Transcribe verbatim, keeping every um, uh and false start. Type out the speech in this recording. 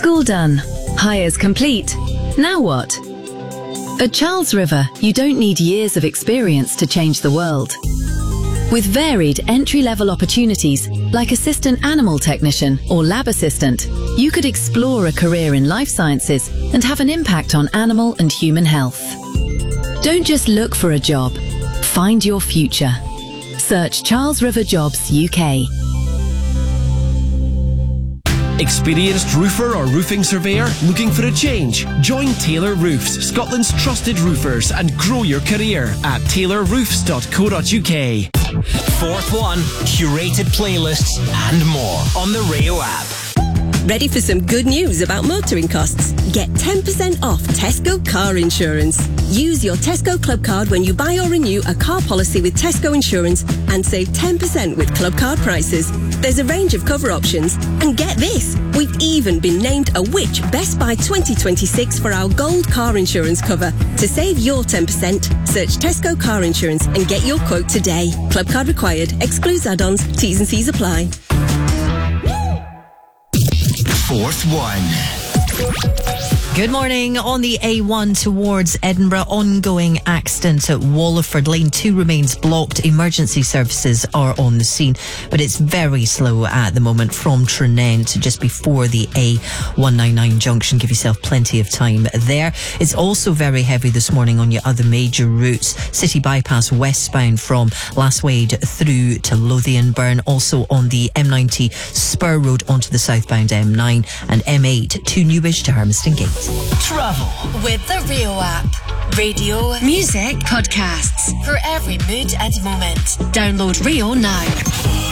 School done. Hires complete. Now what? At Charles River, you don't need years of experience to change the world. With varied entry-level opportunities like assistant animal technician or lab assistant, you could explore a career in life sciences and have an impact on animal and human health. Don't just look for a job, find your future. Search Charles River Jobs U K. Experienced roofer or roofing surveyor looking for a change? Join Taylor Roofs, Scotland's trusted roofers, and grow your career at taylor roofs dot co dot uk. Fourth One, curated playlists and more on the Rio app. Ready for some good news about motoring costs? Get ten percent off Tesco car insurance. Use your Tesco Club card when you buy or renew a car policy with Tesco Insurance and save ten percent with Club card prices. There's a range of cover options. And get this, we've even been named a Which Best Buy twenty twenty-six for our gold car insurance cover. To save your ten percent, search Tesco Car Insurance and get your quote today. Club card required. Excludes add-ons. T's and C's apply. Fourth One. Good morning. On the A one towards Edinburgh, ongoing accident at Walliford. Lane two remains blocked. Emergency services are on the scene, but it's very slow at the moment from Tranent to just before the A one ninety-nine junction. Give yourself plenty of time there. It's also very heavy this morning on your other major routes. City bypass westbound from Lasswade through to Lothian Burn. Also on the M ninety Spur Road onto the southbound M nine and M eight to Newbridge to Hermiston Gate. Travel with the Rio app. Radio, music, podcasts for every mood and moment. Download Rio now.